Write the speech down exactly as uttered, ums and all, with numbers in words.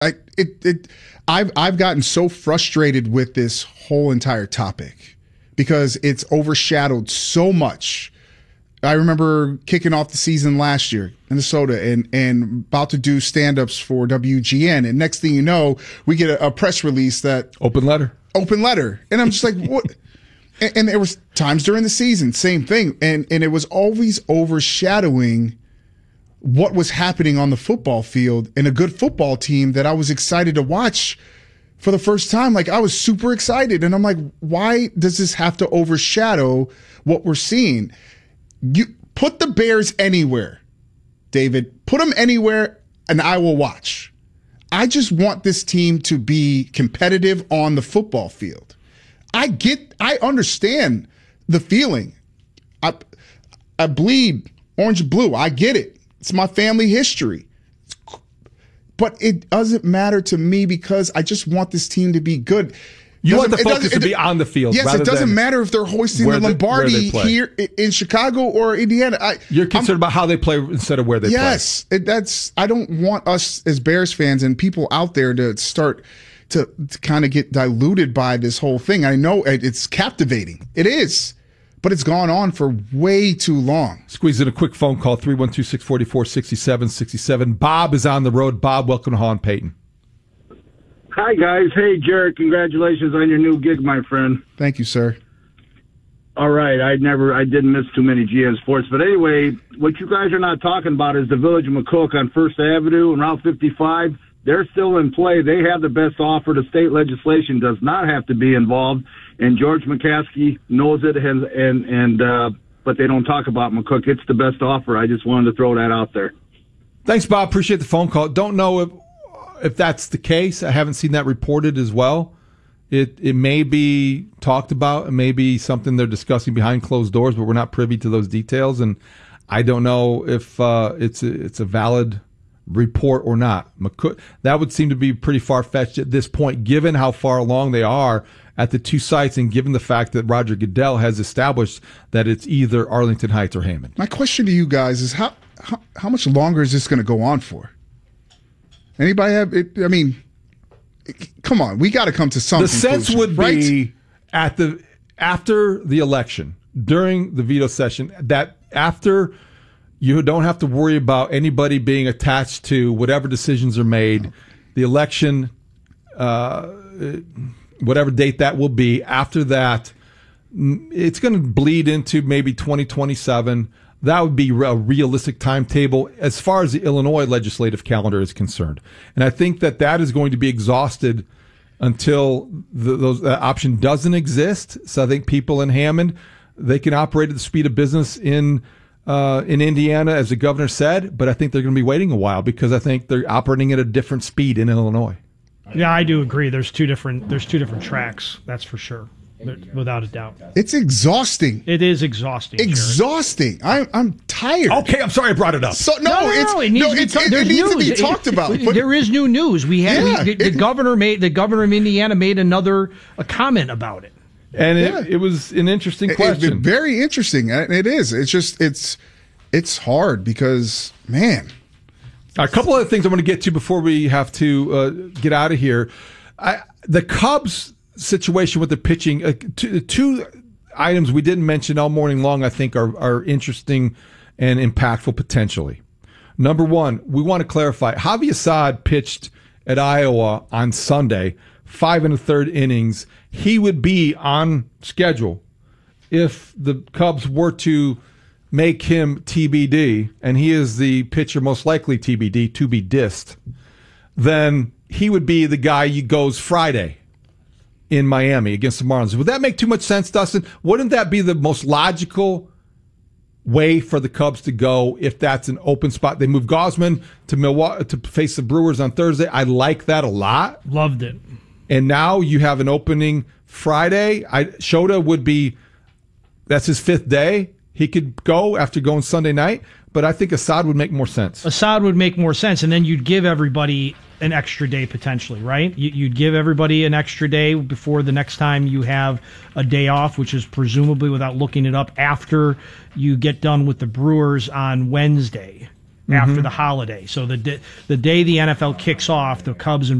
I it it I've I've gotten so frustrated with this whole entire topic because it's overshadowed so much. I remember kicking off the season last year, Minnesota, and and about to do stand-ups for W G N, and next thing you know, we get a, a press release that open letter, open letter, and I'm just like, what? And, and there was times during the season, same thing, and and it was always overshadowing what was happening on the football field and a good football team that I was excited to watch for the first time. Like, I was super excited, and I'm like, why does this have to overshadow what we're seeing? You put the Bears anywhere, David. Put them anywhere, and I will watch. I just want this team to be competitive on the football field. I get, I understand the feeling. I, I bleed orange and blue. I get it. It's my family history. But it doesn't matter to me because I just want this team to be good. You want the Doesn't- it focus to doesn't- be on the field. Yes, rather it doesn't than matter if they're hoisting where the they- where they Lombardi play. here i- in Chicago or Indiana. I, You're concerned I'm- about how they play instead of where they yes, it, that's. I don't want us as Bears fans and people out there to start to, to kind of get diluted by this whole thing. I know it, it's captivating. It is, but it's gone on for way too long. play. Squeeze in a quick phone call, three one two, six four four, six seven six seven. Bob is on the road. Bob, welcome to Hall and Payton. Hi, guys. Hey, Jared. Congratulations on your new gig, my friend. Thank you, sir. All right. I never, I didn't miss too many G M Sports. But anyway, what you guys are not talking about is the Village of McCook on First Avenue and Route fifty-five. They're still in play. They have the best offer. The state legislation does not have to be involved. And George McCaskey knows it. And, and, and uh, but they don't talk about McCook. It's the best offer. I just wanted to throw that out there. Thanks, Bob. Appreciate the phone call. Don't know if if that's the case. I haven't seen that reported as well. It it may be talked about. It may be something they're discussing behind closed doors, but we're not privy to those details. And I don't know if uh, it's a, it's a valid report or not. McCook, that would seem to be pretty far-fetched at this point, given how far along they are at the two sites and given the fact that Roger Goodell has established that it's either Arlington Heights or Hammond. My question to you guys is how how, how much longer is this going to go on for? Anybody have it? I mean, come on, we got to come to some The sense conclusion, would right? be at the after the election, during the veto session, that after you don't have to worry about anybody being attached to whatever decisions are made, the election, uh, whatever date that will be, after that, it's going to bleed into maybe twenty twenty-seven. That would be a realistic timetable as far as the Illinois legislative calendar is concerned. And I think that that is going to be exhausted until the, those, that option doesn't exist. So I think people in Hammond, they can operate at the speed of business in uh, in Indiana, as the governor said, but I think they're going to be waiting a while because I think they're operating at a different speed in Illinois. Yeah, I do agree. There's two different there's two different tracks. That's for sure. Without a doubt. It's exhausting. It is exhausting. Jared. Exhausting. I'm I'm tired. Okay, I'm sorry I brought it up. So no, No, no, it's no, it needs, no, to, be it's, ta- it, there's it needs news. to be talked It- about. it- But there is new news. We had Yeah, we, the, the it- governor made the governor of Indiana made another a comment about it. And it, Yeah. it was an interesting it- question. it- very interesting. And it is. It's just it's it's hard because man. A couple other things I want to get to before we have to uh, get out of here. I, the Cubs situation with the pitching, uh, two, two items we didn't mention all morning long, I think, are, are interesting and impactful potentially. Number one, we want to clarify, Javi Assad pitched at Iowa on Sunday, five and a third innings. He would be on schedule if the Cubs were to make him T B D, and he is the pitcher most likely T B D, to be dissed, then he would be the guy you goes Friday in Miami against the Marlins. Would that make too much sense, Dustin? Wouldn't that be the most logical way for the Cubs to go if that's an open spot? They move Gausman to Milwaukee to face the Brewers on Thursday. I like that a lot. Loved it. And now you have an opening Friday. I, Shota would be, that's his fifth day. He could go after going Sunday night, but I think Assad would make more sense. Assad would make more sense, and then you'd give everybody an extra day potentially, right? You- You'd give everybody an extra day before the next time you have a day off, which is presumably, without looking it up, after you get done with the Brewers on Wednesday. after the holiday. So the di- the day the N F L kicks off, the Cubs and